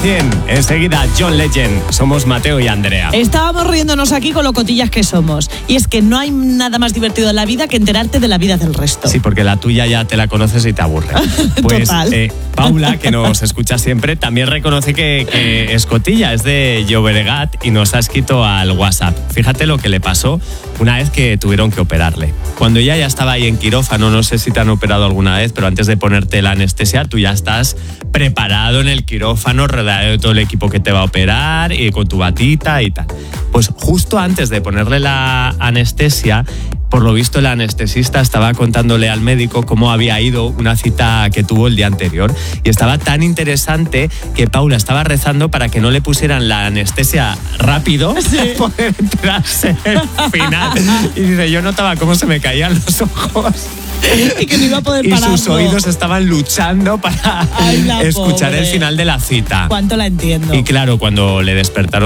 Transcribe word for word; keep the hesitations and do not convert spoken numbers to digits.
cien. Enseguida, John Legend. Somos Mateo y Andrea. Estábamos riéndonos aquí con lo cotillas que somos. Y es que no hay nada más divertido en la vida que enterarte de la vida del resto. Sí, porque la tuya ya te la conoces y te aburre. Pues Total. Eh, Paula, que nos escucha siempre, también reconoce que, que es cotilla, es de Llobregat y nos ha escrito al WhatsApp. Fíjate lo que le pasó una vez que tuvieron que operarle. Cuando ella ya estaba ahí en quirófano, no sé si te han operado alguna vez, pero antes de ponerte la anestesia, tú ya estás preparado en el quirófano, rodeado de todo el equipo que te va a operar y con tu batita y tal. Pues justo antes de ponerle la anestesia, por lo visto el anestesista estaba contándole al médico cómo había ido una cita que tuvo el día anterior y estaba tan interesante que Paula estaba rezando para que no le pusieran la anestesia rápido sí. para poder enterarse al final. Y dice, yo notaba cómo se me caían los ojos. Y que no iba a poder Y pararlo. sus oídos estaban luchando para Ay, la escuchar pobre. el final de la cita. ¿Cuánto la entiendo? Y claro, cuando le despertaron